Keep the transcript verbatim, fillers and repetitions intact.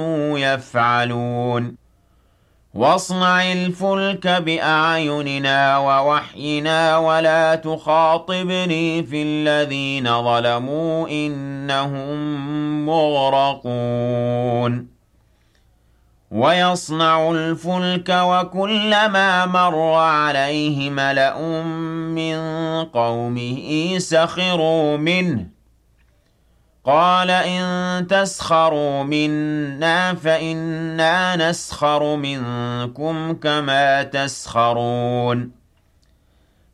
يفعلون واصنع الفلك بأعيننا ووحينا ولا تخاطبني في الذين ظلموا إنهم مغرقون ويصنع الفلك وكلما مر عليه ملأ من قومه سخروا منه قال إن تسخروا منا فإنا نسخر منكم كما تسخرون